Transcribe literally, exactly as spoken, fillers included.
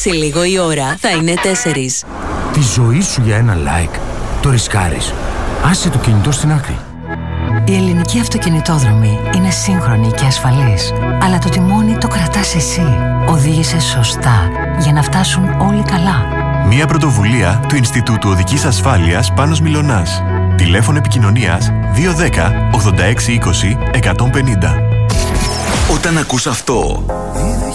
Σε λίγο η ώρα θα είναι τέσσερις. Τη ζωή σου για ένα like. Το ρισκάρεις. Άσε το κινητό στην άκρη. Η ελληνική αυτοκινητόδρομη είναι σύγχρονη και ασφαλής. Αλλά το τιμόνι το κρατάς εσύ. Οδήγησε σωστά για να φτάσουν όλοι καλά. Μια πρωτοβουλία του Ινστιτούτου Οδικής Ασφάλειας Πάνος Μιλωνάς. Τηλέφωνο επικοινωνίας δύο ένα μηδέν ογδόντα έξι είκοσι εκατόν πενήντα. Όταν ακούς αυτό,